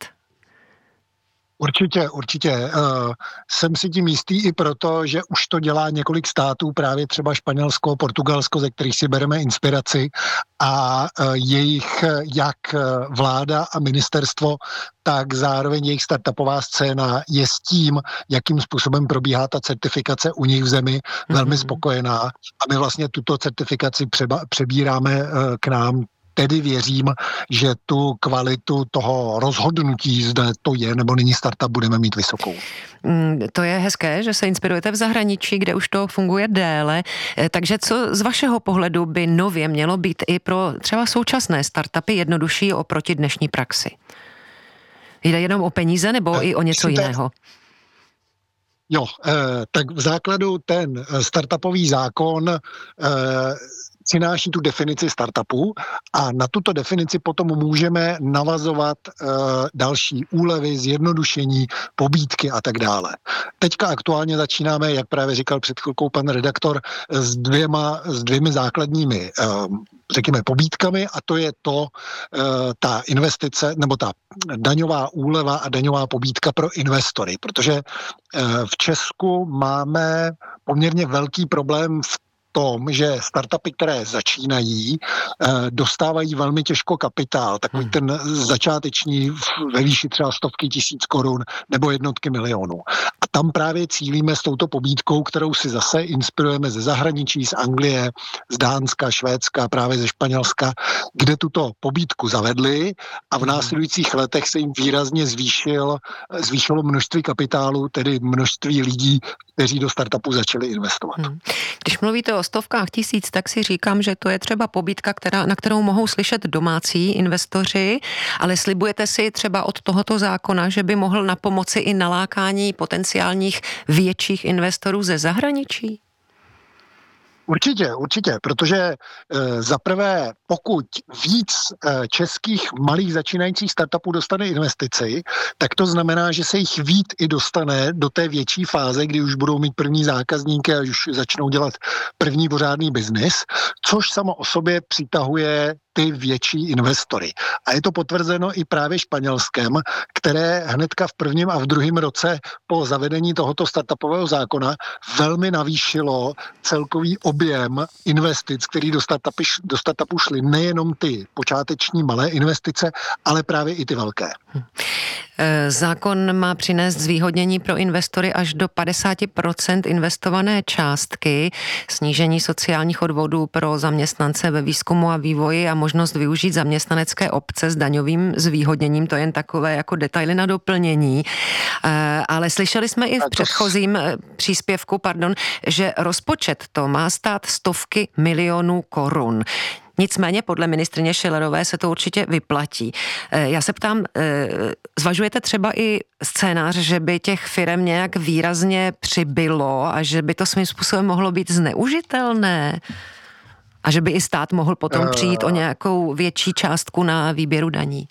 Určitě. Jsem si tím jistý i proto, že už to dělá několik států, právě třeba Španělsko, Portugalsko, ze kterých si bereme inspiraci a jejich jak vláda a ministerstvo, tak zároveň jejich startupová scéna je s tím, jakým způsobem probíhá ta certifikace u nich v zemi, velmi spokojená. A my vlastně tuto certifikaci přebíráme k nám. Tedy věřím, že tu kvalitu toho rozhodnutí, zda to je nebo není startup, budeme mít vysokou. To je hezké, že se inspirujete v zahraničí, kde už to funguje déle. Takže co z vašeho pohledu by nově mělo být i pro třeba současné startupy jednodušší oproti dnešní praxi? Jde jenom o peníze nebo i o něco jiného? Jo, tak v základu ten startupový zákon přináší tu definici startupu a na tuto definici potom můžeme navazovat další úlevy, zjednodušení, pobídky a tak dále. Teďka aktuálně začínáme, jak právě říkal před chvilkou pan redaktor, s dvěmi základními řekněme pobídkami a to je ta investice nebo ta daňová úleva a daňová pobídka pro investory, protože v Česku máme poměrně velký problém v tom, že startupy, které začínají, dostávají velmi těžko kapitál, takový ten začáteční ve výši třeba 100 000 korun nebo jednotky milionů. A tam právě cílíme s touto pobídkou, kterou si zase inspirujeme ze zahraničí, z Anglie, z Dánska, Švédska, právě ze Španělska, kde tuto pobídku zavedli a v následujících letech se jim výrazně zvýšilo množství kapitálu, tedy množství lidí, kteří do startupu začali investovat. Když mluvíte o stovkách tisíc, tak si říkám, že to je třeba pobídka, na kterou mohou slyšet domácí investoři, ale slibujete si třeba od tohoto zákona, že by mohl napomoci i nalákání potenciálních větších investorů ze zahraničí? Určitě, protože zaprvé, pokud víc českých malých začínajících startupů dostane investici, tak to znamená, že se jich víc i dostane do té větší fáze, kdy už budou mít první zákazníky a už začnou dělat první pořádný biznis, což samo o sobě přitahuje ty větší investory. A je to potvrzeno i právě Španělskem, které hnedka v prvním a v druhém roce po zavedení tohoto startupového zákona velmi navýšilo celkový objem investic, který do startupu šly, nejenom ty počáteční malé investice, ale právě i ty velké. Zákon má přinést zvýhodnění pro investory až do 50% investované částky, snížení sociálních odvodů pro zaměstnance ve výzkumu a vývoji a možnost využít zaměstnanecké obce s daňovým zvýhodněním, to je jen takové jako detaily na doplnění. Ale slyšeli jsme i v předchozím příspěvku, že rozpočet to má stát stovky milionů korun. Nicméně podle ministryně Schillerové se to určitě vyplatí. Já se ptám, zvažujete třeba i scénář, že by těch firem nějak výrazně přibylo a že by to svým způsobem mohlo být zneužitelné? A že by i stát mohl potom přijít o nějakou větší částku na výběru daní?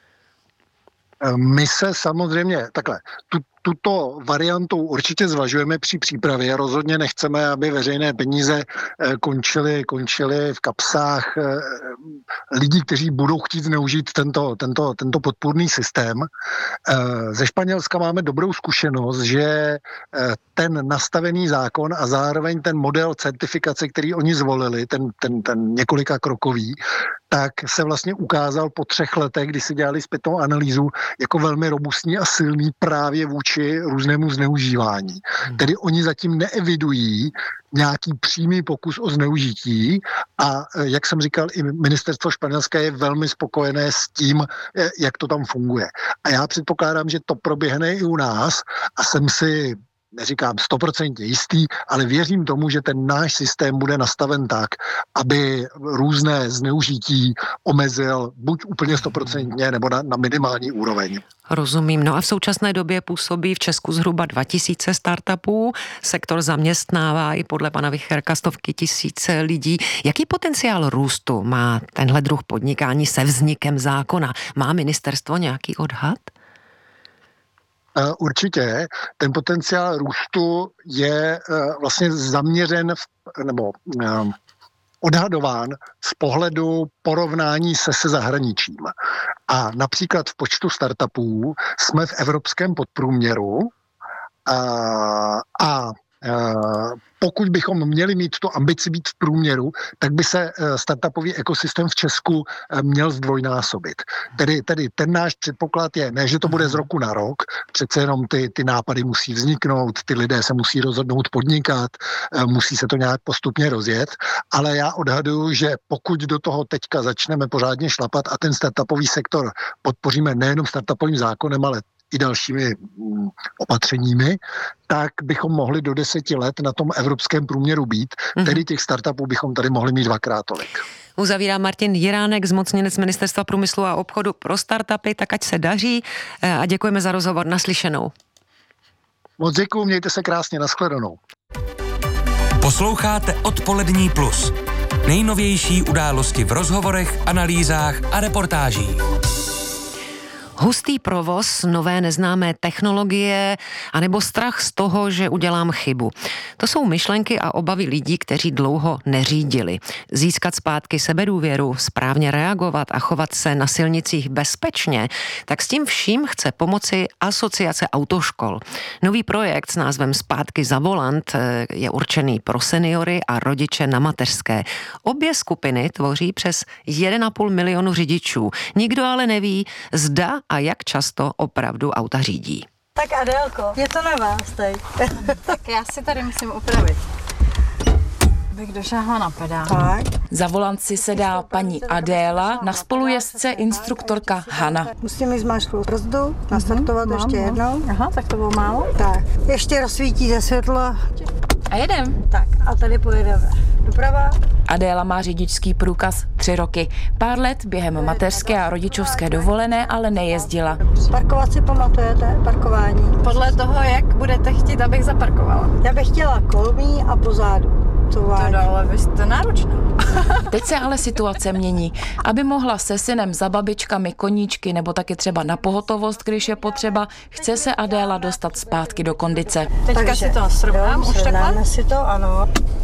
My se samozřejmě, tuto variantu určitě zvažujeme při přípravě. Rozhodně nechceme, aby veřejné peníze končily v kapsách lidí, kteří budou chtít zneužít tento podpůrný systém. Ze Španělska máme dobrou zkušenost, že ten nastavený zákon a zároveň ten model certifikace, který oni zvolili, ten několika krokový, tak se vlastně ukázal po 3 letech, kdy si dělali zpětnou analýzu, jako velmi robustní a silný právě vůči různému zneužívání. Tedy oni zatím neevidují nějaký přímý pokus o zneužití a jak jsem říkal, i ministerstvo španělské je velmi spokojené s tím, jak to tam funguje. A já předpokládám, že to proběhne i u nás a jsem si neříkám 100% jistý, ale věřím tomu, že ten náš systém bude nastaven tak, aby různé zneužití omezil buď úplně 100% nebo na minimální úroveň. Rozumím. No a v současné době působí v Česku zhruba 2000 startupů. Sektor zaměstnává i podle pana Wichterka stovky tisíce lidí. Jaký potenciál růstu má tenhle druh podnikání se vznikem zákona? Má ministerstvo nějaký odhad? Určitě. Ten potenciál růstu je vlastně zaměřen nebo odhadován z pohledu porovnání se zahraničím. A například v počtu startupů jsme v evropském podprůměru a pokud bychom měli mít tu ambici být v průměru, tak by se startupový ekosystém v Česku měl zdvojnásobit. Tedy ten náš předpoklad je, ne, že to bude z roku na rok, přece jenom ty nápady musí vzniknout, ty lidé se musí rozhodnout podnikat, musí se to nějak postupně rozjet, ale já odhaduju, že pokud do toho teďka začneme pořádně šlapat a ten startupový sektor podpoříme nejenom startupovým zákonem, ale i dalšími opatřeními, tak bychom mohli do 10 let na tom evropském průměru být. Tedy těch startupů bychom tady mohli mít 2krát tolik. Uzavírá Martin Jiránek, zmocněnec Ministerstva průmyslu a obchodu pro startupy, tak ať se daří a děkujeme za rozhovor. Naslyšenou. Moc děkuju, mějte se krásně, nashledanou. Posloucháte Odpolední plus. Nejnovější události v rozhovorech, analýzách a reportážích. Hustý provoz, nové neznámé technologie anebo strach z toho, že udělám chybu. To jsou myšlenky a obavy lidí, kteří dlouho neřídili. Získat zpátky sebedůvěru, správně reagovat a chovat se na silnicích bezpečně, tak s tím vším chce pomoci Asociace autoškol. Nový projekt s názvem Zpátky za volant je určený pro seniory a rodiče na mateřské. Obě skupiny tvoří přes 1,5 milionu řidičů. Nikdo ale neví, zda a jak často opravdu auta řídí. Tak Adélko, je to na vás teď. Tak já si tady musím upravit. Bych došáhla na pedál. Tak. Za volant si sedá paní Adéla, na spolujezdce instruktorka Hana. Musím jít zmáčknout brzdu, nastartovat ještě jednou. Aha, tak to bylo málo. Tak, ještě rozsvítíte světlo. A jedem. Tak, a tady pojedeme. Doprava. Adéla má řidičský průkaz 3 roky. Pár let během mateřské a rodičovské dovolené ale nejezdila. Parkovat si pamatujete? Parkování. Podle toho, jak budete chtít, abych zaparkovala. Já bych chtěla kolmí a pozadu. To ale vy jste náročná. Teď se ale situace mění. Aby mohla se synem za babičkami koníčky nebo taky třeba na pohotovost, když je potřeba, chce se Adéla dostat zpátky do kondice. Teďka si to srovnám, už takhle? Si to, ano.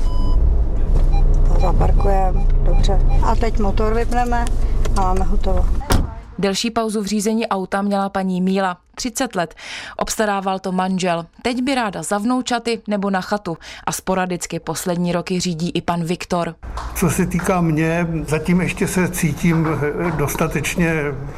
Zaparkujeme, dobře. A teď motor vypneme a máme hotovo. Delší pauzu v řízení auta měla paní Míla, 30 let. Obstarával to manžel. Teď by ráda za vnoučaty nebo na chatu. A sporadicky poslední roky řídí i pan Viktor. Co se týká mě, zatím ještě se cítím dostatečně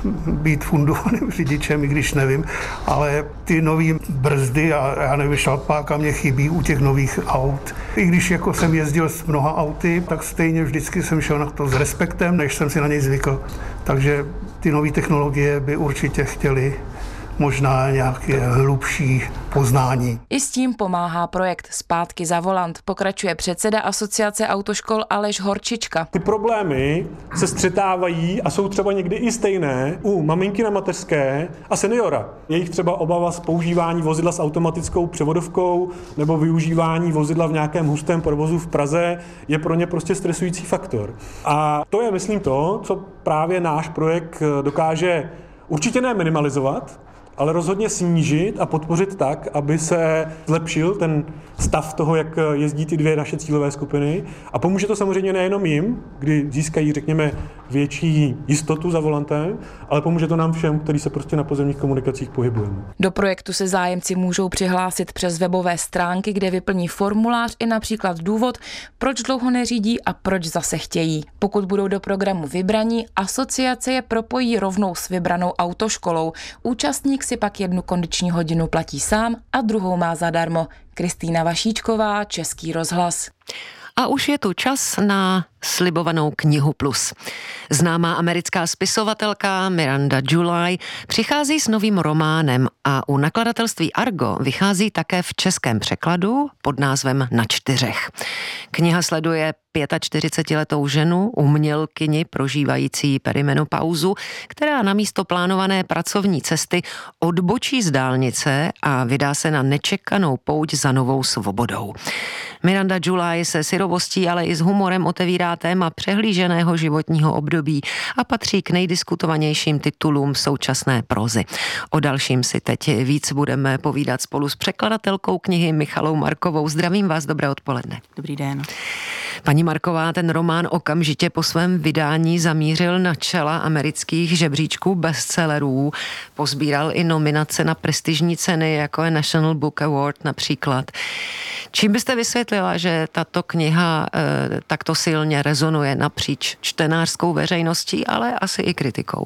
být fundovaným řidičem, i když nevím, ale ty nový brzdy a já nevím, šalpáka mě chybí u těch nových aut. I když jako jsem jezdil s mnoha auty, tak stejně vždycky jsem šel na to s respektem, než jsem si na něj zvykl. Takže ty nové technologie by určitě chtěly možná nějaké hlubší poznání. I s tím pomáhá projekt Zpátky za volant, pokračuje předseda Asociace autoškol Aleš Horčička. Ty problémy se střetávají a jsou třeba někdy i stejné u maminky na mateřské a seniora. Jejich třeba obava z používání vozidla s automatickou převodovkou nebo využívání vozidla v nějakém hustém provozu v Praze je pro ně prostě stresující faktor. A to je, myslím, to, co právě náš projekt dokáže určitě ne minimalizovat, ale rozhodně snížit a podpořit tak, aby se zlepšil ten stav toho, jak jezdí ty dvě naše cílové skupiny. A pomůže to samozřejmě nejenom jim, kdy získají, řekněme, větší jistotu za volantem, ale pomůže to nám všem, kteří se prostě na pozemních komunikacích pohybujeme. Do projektu se zájemci můžou přihlásit přes webové stránky, kde vyplní formulář i například důvod, proč dlouho neřídí a proč zase chtějí. Pokud budou do programu vybraní, asociace je propojí rovnou s vybranou autoškolou. Účastník si pak 1 kondiční hodinu platí sám a druhou má zadarmo. Kristýna Vašíčková, Český rozhlas. A už je tu čas na slibovanou knihu Plus. Známá americká spisovatelka Miranda July přichází s novým románem a u nakladatelství Argo vychází také v českém překladu pod názvem Na 4. Kniha sleduje 45letou ženu, umělkyni prožívající perimenopauzu, která namísto plánované pracovní cesty odbočí z dálnice a vydá se na nečekanou pouť za novou svobodou. Miranda July se syrovostí, ale i s humorem otevírá téma přehlíženého životního období a patří k nejdiskutovanějším titulům současné prózy. O dalším si teď víc budeme povídat spolu s překladatelkou knihy Michalou Markovou. Zdravím vás, dobré odpoledne. Dobrý den. Paní Marková, ten román okamžitě po svém vydání zamířil na čela amerických žebříčků bestsellerů. Pozbíral i nominace na prestižní ceny, jako je National Book Award například. Čím byste vysvětlila, že tato kniha takto silně rezonuje napříč čtenářskou veřejností, ale asi i kritikou?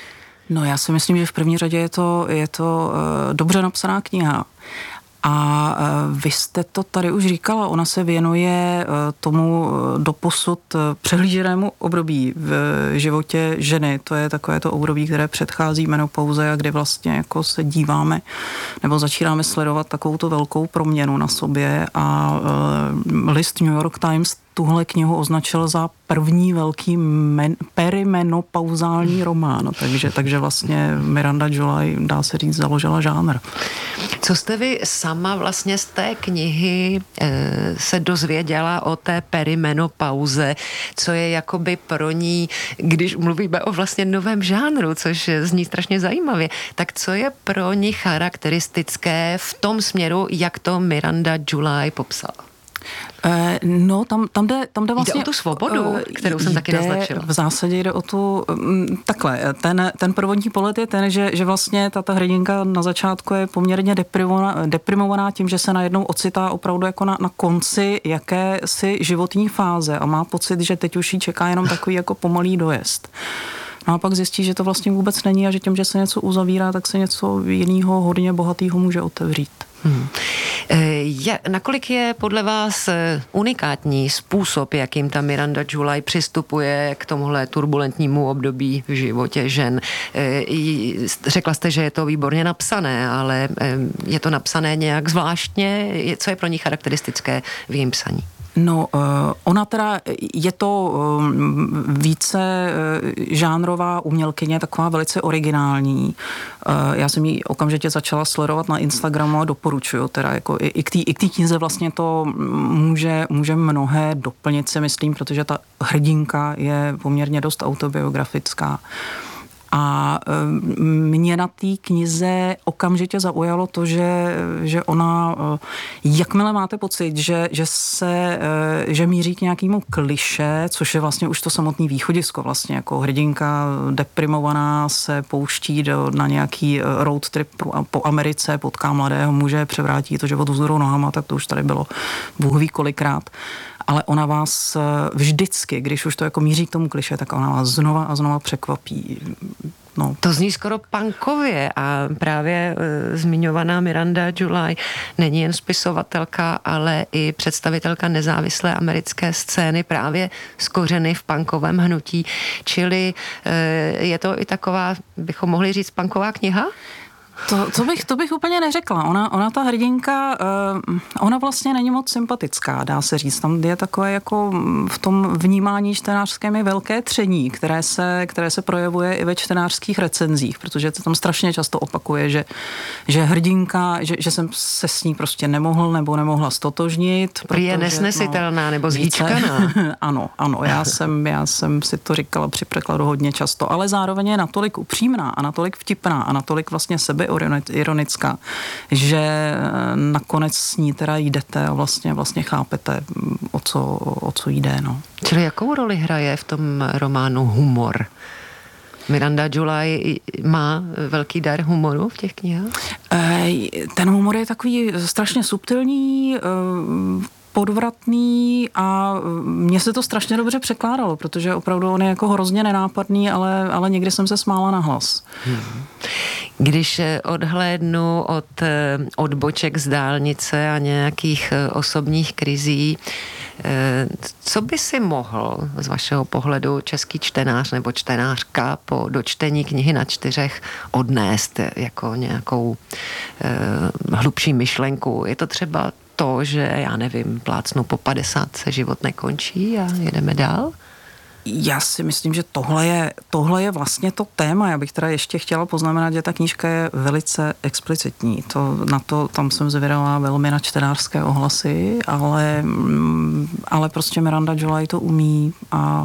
No, já si myslím, že v první řadě je to dobře napsaná kniha. A vy jste to tady už říkala, ona se věnuje tomu doposud přehlíženému období v životě ženy. To je takové to období, které předchází menopauze a kdy vlastně jako se díváme nebo začínáme sledovat takovou tu velkou proměnu na sobě a list New York Times tuhle knihu označil za první velký perimenopauzální román. Takže vlastně Miranda July, dá se říct, založila žánr. Co jste vy sama vlastně z té knihy se dozvěděla o té perimenopauze, co je jakoby pro ní, když mluvíme o vlastně novém žánru, což zní strašně zajímavě, tak co je pro ní charakteristické v tom směru, jak to Miranda July popsala? No, tam jde vlastně... Jde o tu svobodu, kterou jsem taky naznačila. V zásadě jde o tu... Takhle, ten prvotní pohled je ten, že vlastně ta hrdinka na začátku je poměrně deprimovaná tím, že se najednou ocitá opravdu jako na konci jakési životní fáze a má pocit, že teď už jí čeká jenom takový jako pomalý dojezd. No a pak zjistí, že to vlastně vůbec není a že tím, že se něco uzavírá, tak se něco jiného hodně bohatého může otevřít. Nakolik je podle vás unikátní způsob, jakým ta Miranda July přistupuje k tomuhle turbulentnímu období v životě žen? Řekla jste, že je to výborně napsané, ale je to napsané nějak zvláštně? Co je pro ní charakteristické v jejím psaní? No, ona teda je to více žánrová umělkyně, taková velice originální. Já jsem ji okamžitě začala sledovat na Instagramu a doporučuju teda jako i k té knize vlastně to může mnohé doplnit, si myslím, protože ta hrdinka je poměrně dost autobiografická. A mě na té knize okamžitě zaujalo to, že ona, jakmile máte pocit, že míří k nějakému kliše, což je vlastně už to samotné východisko, vlastně jako hrdinka deprimovaná se pouští na nějaký road trip po Americe, potká mladého muže, převrátí to život vzdorou nohama, tak to už tady bylo Bůh ví kolikrát. Ale ona vás vždycky, když už to jako míří k tomu kliše, tak ona vás znova a znova překvapí. No. To zní skoro punkově a právě zmiňovaná Miranda July není jen spisovatelka, ale i představitelka nezávislé americké scény právě z kořeny v punkovém hnutí. Čili je to i taková, bychom mohli říct, punková kniha? To bych úplně neřekla. Ona ta hrdinka, ona vlastně není moc sympatická, dá se říct. Tam je takové jako v tom vnímání čtenářském je velké tření, které se projevuje i ve čtenářských recenzích, protože to tam strašně často opakuje, že hrdinka, že jsem se s ní prostě nemohla stotožnit. Je nesnesitelná nebo zhýčkaná. Ano, já jsem si to říkala při překladu hodně často, ale zároveň je natolik upřímná a natolik vtipná a natolik vlastně ironická, že nakonec s ní teda jdete a vlastně chápete, o co jde. No. Čili jakou roli hraje v tom románu humor? Miranda July má velký dar humoru v těch knihách? Ten humor je takový strašně subtilní, podvratný a mně se to strašně dobře překládalo, protože opravdu on je jako hrozně nenápadný, ale někdy jsem se smála na hlas. Když odhlédnu od odboček z dálnice a nějakých osobních krizí, co by si mohl z vašeho pohledu český čtenář nebo čtenářka po dočtení knihy na 4 odnést jako nějakou hlubší myšlenku? Je to třeba to, že, já nevím, plácnu po 50 se život nekončí a jedeme dál? Já si myslím, že tohle je vlastně to téma. Já bych teda ještě chtěla poznamenat, že ta knížka je velice explicitní. Tam jsem zvědavá velmi na čtenářské ohlasy, ale prostě Miranda July to umí a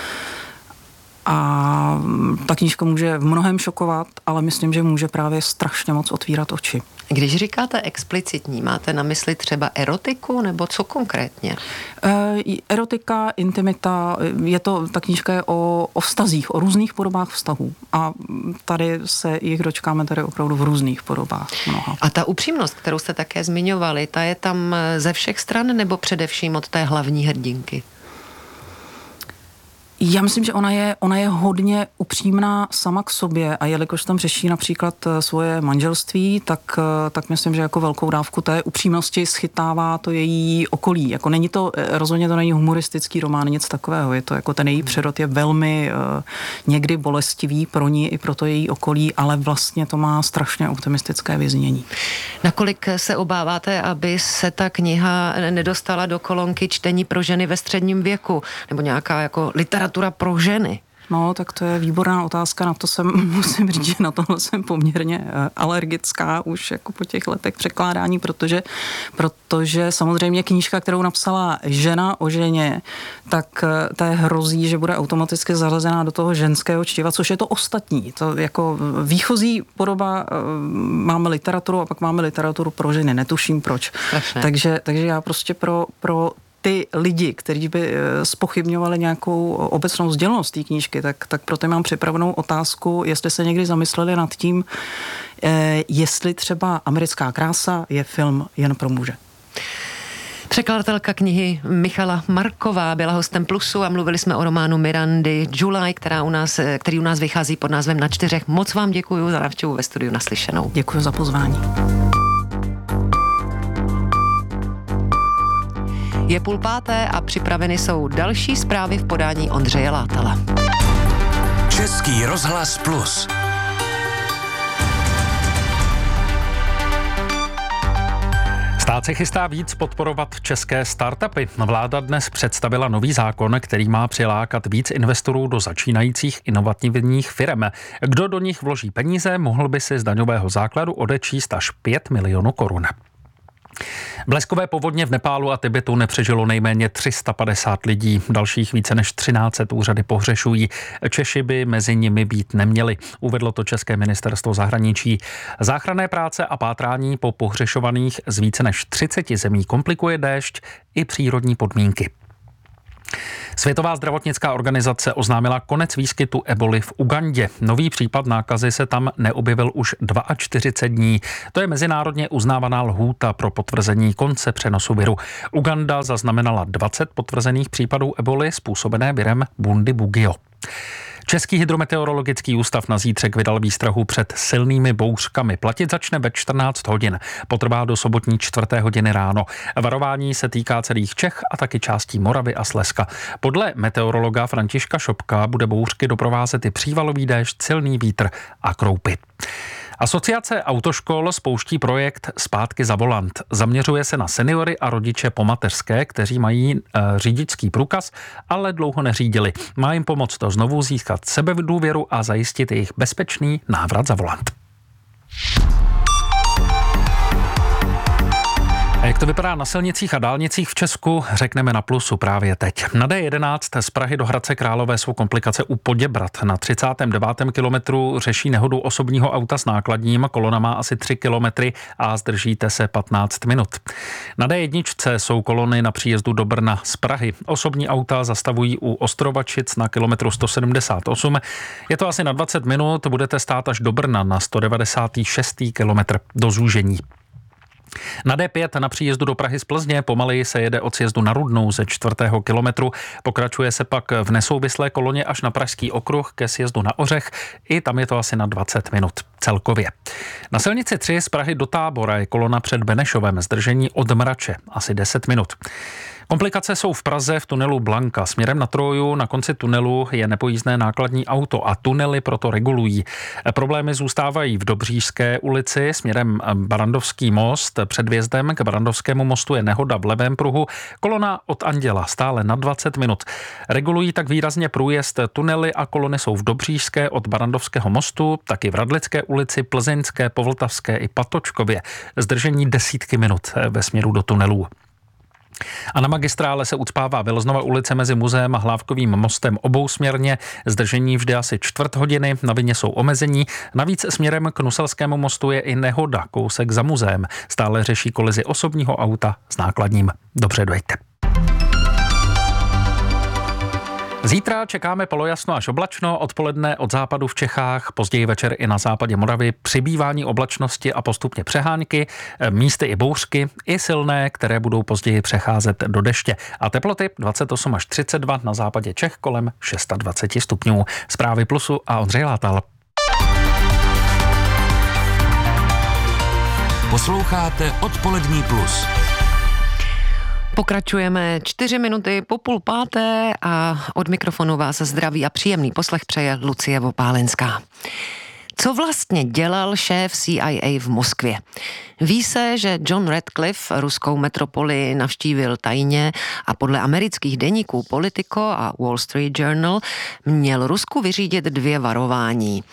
ta knížka může v mnohem šokovat, ale myslím, že může právě strašně moc otvírat oči. Když říkáte explicitní, máte na mysli třeba erotiku nebo co konkrétně? Erotika, intimita, ta knížka je o vztazích, o různých podobách vztahů. A tady se jich dočkáme tady opravdu v různých podobách mnoha. A ta upřímnost, kterou jste také zmiňovali, ta je tam ze všech stran nebo především od té hlavní hrdinky? Já myslím, že ona je hodně upřímná sama k sobě a jelikož tam řeší například svoje manželství, tak myslím, že jako velkou dávku té upřímnosti schytává to její okolí. Jako rozhodně to není humoristický román, nic takového. Je to jako ten její přerod je velmi někdy bolestivý pro ní i pro to její okolí, ale vlastně to má strašně optimistické vyznění. Nakolik se obáváte, aby se ta kniha nedostala do kolonky čtení pro ženy ve středním věku nebo nějaká jako literatura pro ženy? No, tak to je výborná otázka, na to musím říct, že na tohle jsem poměrně alergická už jako po těch letech překládání, protože samozřejmě knížka, kterou napsala žena o ženě, tak té hrozí, že bude automaticky zařazená do toho ženského čtiva, což je to ostatní. To jako výchozí podoba, máme literaturu a pak máme literaturu pro ženy, netuším proč. Takže já prostě pro ty lidi, kteří by zpochybňovali nějakou obecnou sdělnost té knížky, tak proto mám připravenou otázku, jestli se někdy zamysleli nad tím, jestli třeba Americká krása je film jen pro muže. Překladatelka knihy Michala Marková byla hostem Plusu a mluvili jsme o románu Mirandy July, který u nás vychází pod názvem Na 4. Moc vám děkuji za návštěvu ve studiu, naslyšenou. Děkuji za pozvání. Je 4:30 a připraveny jsou další zprávy v podání Ondřeje Látala. Český rozhlas Plus. Stát se chystá víc podporovat české startupy. Vláda dnes představila nový zákon, který má přilákat víc investorů do začínajících inovativních firm. Kdo do nich vloží peníze, mohl by si z daňového základu odečíst až 5 milionů korun. Bleskové povodně v Nepálu a Tibetu nepřežilo nejméně 350 lidí. Dalších více než 1300 úřady pohřešují. Češi by mezi nimi být neměli, uvedlo to České ministerstvo zahraničí. Záchranné práce a pátrání po pohřešovaných z více než 30 zemí komplikuje déšť i přírodní podmínky. Světová zdravotnická organizace oznámila konec výskytu eboli v Ugandě. Nový případ nákazy se tam neobjevil už 42 dní. To je mezinárodně uznávaná lhůta pro potvrzení konce přenosu viru. Uganda zaznamenala 20 potvrzených případů eboli způsobené virem Bundibugyo. Český hydrometeorologický ústav na zítřek vydal výstrahu před silnými bouřkami. Platit začne ve 14 hodin. Potrvá do sobotní 4. hodiny ráno. Varování se týká celých Čech a taky částí Moravy a Slezska. Podle meteorologa Františka Šopka bude bouřky doprovázet i přívalový déšť, silný vítr a kroupy. Asociace autoškol spouští projekt Zpátky za volant. Zaměřuje se na seniory a rodiče po mateřské, kteří mají řidičský průkaz, ale dlouho neřídili. Má jim pomoct to znovu získat sebedůvěru a zajistit jejich bezpečný návrat za volant. A jak to vypadá na silnicích a dálnicích v Česku, řekneme na Plusu právě teď. Na D11 z Prahy do Hradce Králové jsou komplikace u Poděbrad. Na 39. kilometru řeší nehodu osobního auta s nákladním. Kolona má asi 3 kilometry a zdržíte se 15 minut. Na D1 jsou kolony na příjezdu do Brna z Prahy. Osobní auta zastavují u Ostrovačic na kilometru 178. Je to asi na 20 minut, budete stát až do Brna na 196. kilometr do zúžení. Na D5 na příjezdu do Prahy z Plzně pomaleji se jede od sjezdu na Rudnou ze 4. kilometru. Pokračuje se pak v nesouvislé koloně až na Pražský okruh ke sjezdu na Ořech. I tam je to asi na 20 minut celkově. Na silnici 3 z Prahy do Tábora je kolona před Benešovem, zdržení od Mrače asi 10 minut. Komplikace jsou v Praze v tunelu Blanka. Směrem na Troju na konci tunelu je nepojízdné nákladní auto a tunely proto regulují. Problémy zůstávají v Dobřížské ulici směrem Barandovský most. Před vjezdem k Barandovskému mostu je nehoda v levém pruhu. Kolona od Anděla stále na 20 minut. Regulují tak výrazně průjezd tunely a kolony jsou v Dobřížské od Barandovského mostu, taky v Radlické ulici, Plzeňské, Povltavské i Patočkově. Zdržení desítky minut ve směru do tunelů. A na magistrále se ucpává Veleznova ulice mezi muzeem a Hlávkovým mostem obousměrně. Zdržení vždy asi čtvrt hodiny, na vině jsou omezení. Navíc směrem k Nuselskému mostu je i nehoda, kousek za muzeem. Stále řeší kolizi osobního auta s nákladním. Dobře dojďte. Zítra čekáme polojasno až oblačno, odpoledne od západu v Čechách, později večer i na západě Moravy, přibývání oblačnosti a postupně přehánky, místy i bouřky, i silné, které budou později přecházet do deště. A teploty 28 až 32, na západě Čech kolem 26 stupňů. Zprávy Plusu a Ondřej Látal. Posloucháte Odpolední Plus. Pokračujeme 4 minuty po 4:30 a od mikrofonu vás zdraví a příjemný poslech přeje Lucie Vopálenská. Co vlastně dělal šéf CIA v Moskvě? Ví se, že John Radcliffe ruskou metropoli navštívil tajně a podle amerických deníků Politico a Wall Street Journal měl Rusku vyřídit 2 varování.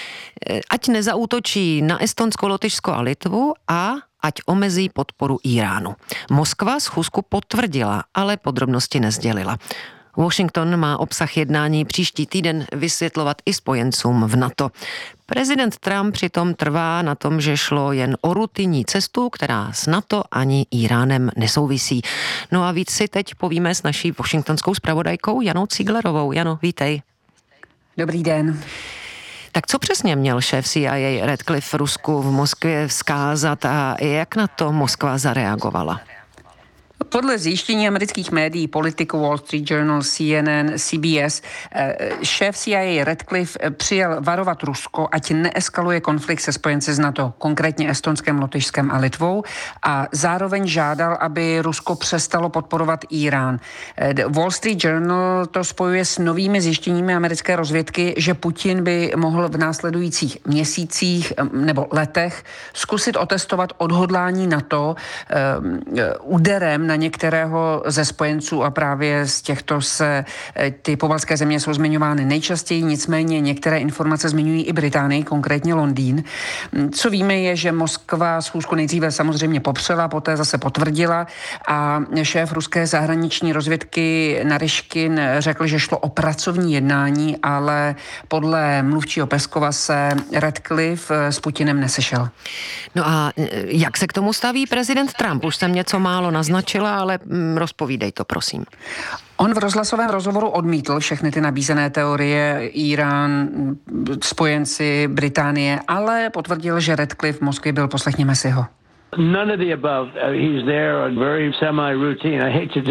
Ať nezaútočí na Estonsko, Lotyšsko a Litvu a ať omezí podporu Íránu. Moskva schůzku potvrdila, ale podrobnosti nesdělila. Washington má obsah jednání příští týden vysvětlovat i spojencům v NATO. Prezident Trump přitom trvá na tom, že šlo jen o rutinní cestu, která s NATO ani Íránem nesouvisí. No a víc si teď povíme s naší washingtonskou zpravodajkou Janou Cíglerovou. Jano, vítej. Dobrý den. Tak co přesně měl šéf CIA Radcliffe Rusku v Moskvě vzkázat a jak na to Moskva zareagovala? Podle zjištění amerických médií Politico, Wall Street Journal, CNN, CBS, šéf CIA Radcliffe přijel varovat Rusko, ať neeskaluje konflikt se spojenci z NATO, konkrétně Estonskem, Lotyšskem a Litvou, a zároveň žádal, aby Rusko přestalo podporovat Írán. Wall Street Journal to spojuje s novými zjištěními americké rozvědky, že Putin by mohl v následujících měsících nebo letech zkusit otestovat odhodlání NATO úderem na některého ze spojenců, a právě z těchto se ty pobaltské země jsou zmiňovány nejčastěji, nicméně některé informace zmiňují i Británii, konkrétně Londýn. Co víme je, že Moskva schůzku nejdříve samozřejmě popřela, poté zase potvrdila a šéf ruské zahraniční rozvědky Naryškin řekl, že šlo o pracovní jednání, ale podle mluvčího Peskova se Radcliffe s Putinem nesešel. No a jak se k tomu staví prezident Trump? Už jsem něco málo naznačila, ale rozpovídej to, prosím. On v rozhlasovém rozhovoru odmítl všechny ty nabízené teorie, Írán, spojenci, Británie, ale potvrdil, že Radcliffe v Moskvě byl. Poslechněme si ho. None of the above. He's there on very semi-routine. I hate to